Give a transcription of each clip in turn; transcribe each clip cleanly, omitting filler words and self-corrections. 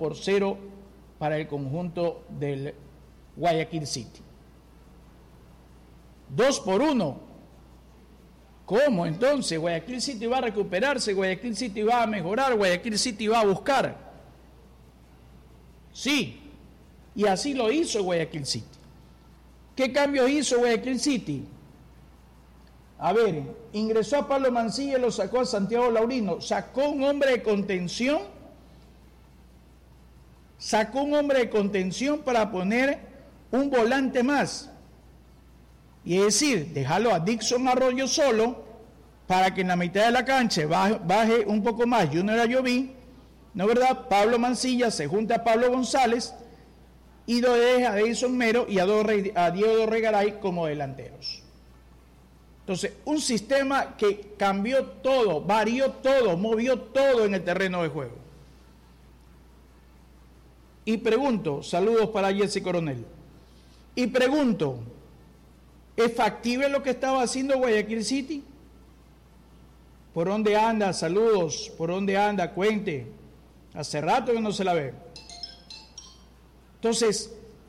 1-0 para el conjunto del Guayaquil City. 2-1. ¿Cómo entonces? Guayaquil City va a recuperarse, Guayaquil City va a mejorar, Guayaquil City va a buscar. Sí, y así lo hizo Guayaquil City. ¿Qué cambios hizo Guayaquil City? A ver, ingresó a Pablo Mancilla y lo sacó a Santiago Laurino, sacó un hombre de contención, para poner un volante más. Y es decir, dejarlo a Dixon Arroyo solo para que en la mitad de la cancha baje un poco más Junior Ayoví, ¿no es verdad? Pablo Mancilla se junta a Pablo González y lo deja a Edison Mero y a Diego Dorregaray como delanteros. Entonces, un sistema que cambió todo, varió todo, movió todo en el terreno de juego. Y pregunto, saludos para Jesse Coronel, y pregunto, ¿es factible lo que estaba haciendo Guayaquil City? ¿Por dónde anda? Saludos. ¿Por dónde anda? Cuente. Hace rato que no se la ve. Entonces,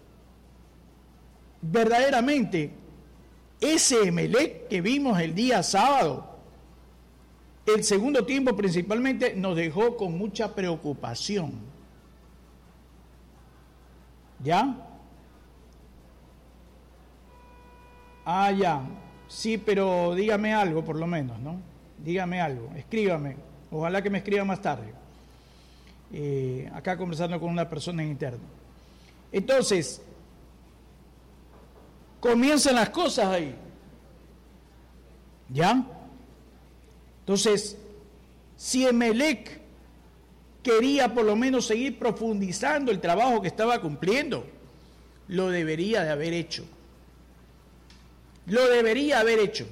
verdaderamente, ese Emelec que vimos el día sábado, el segundo tiempo principalmente, nos dejó con mucha preocupación. ¿Ya? Ah, ya. Sí, pero dígame algo por lo menos, ¿no? Dígame algo, escríbame. Ojalá que me escriba más tarde. Acá conversando con una persona en interno. Entonces, comienzan las cosas ahí. ¿Ya? Entonces, si Emelec quería por lo menos seguir profundizando el trabajo que estaba cumpliendo, lo debería de haber hecho. Lo debería haber hecho.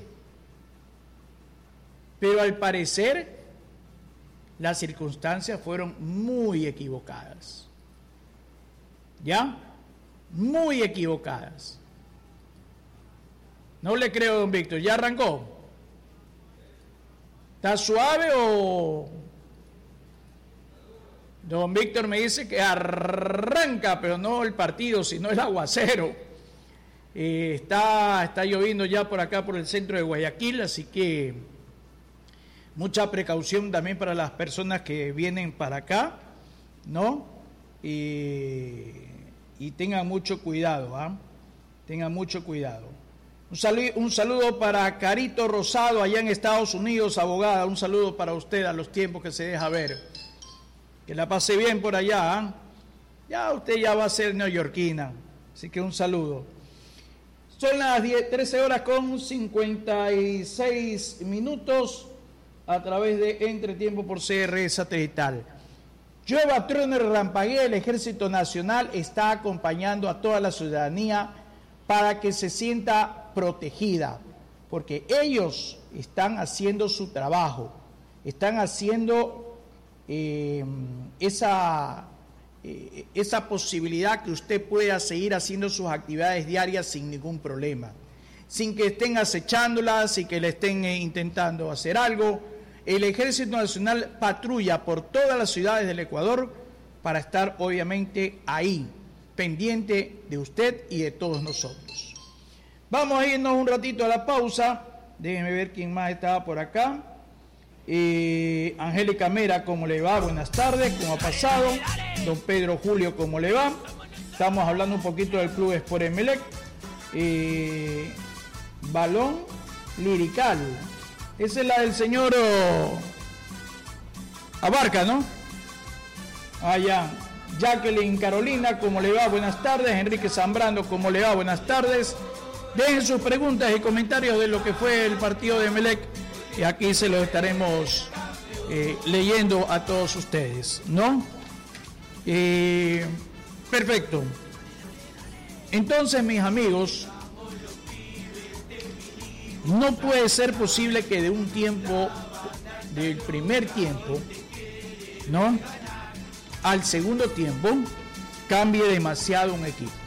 Pero al parecer, las circunstancias fueron muy equivocadas. ¿Ya? Muy equivocadas. No le creo, don Víctor. ¿Ya arrancó? ¿Está suave o...? Don Víctor me dice que arranca, pero no el partido, sino el aguacero. Está lloviendo ya por acá, por el centro de Guayaquil, así que mucha precaución también para las personas que vienen para acá, ¿no? Y tengan mucho cuidado, ¿ah? Tengan mucho cuidado. Un saludo para Carito Rosado, allá en Estados Unidos, abogada. Un saludo para usted a los tiempos que se deja ver. Que la pase bien por allá, ¿ah? Ya usted ya va a ser neoyorquina, así que un saludo. Son las 13:56 a través de Entretiempo por CR Satelital. Llueva, truene, relampaguee, el Ejército Nacional está acompañando a toda la ciudadanía para que se sienta protegida, porque ellos están haciendo su trabajo, están haciendo esa posibilidad que usted pueda seguir haciendo sus actividades diarias sin ningún problema, sin que estén acechándola, sin que le estén intentando hacer algo. El Ejército Nacional patrulla por todas las ciudades del Ecuador para estar obviamente ahí, pendiente de usted y de todos nosotros. Vamos a irnos un ratito a la pausa. Déjenme ver quién más estaba por acá. Angélica Mera, ¿cómo le va? Buenas tardes, ¿cómo ha pasado? Don Pedro Julio, ¿cómo le va? Estamos hablando un poquito del Club Sport Emelec. Balón Lirical. Esa es la del señor Abarca, ¿no? Ah, ya. Jacqueline Carolina, ¿cómo le va? Buenas tardes. Enrique Zambrano, ¿cómo le va? Buenas tardes. Dejen sus preguntas y comentarios de lo que fue el partido de Emelec. Y aquí se los estaremos leyendo a todos ustedes, ¿no? Perfecto. Entonces, mis amigos, no puede ser posible que de un tiempo, del primer tiempo, ¿no?, al segundo tiempo, cambie demasiado un equipo.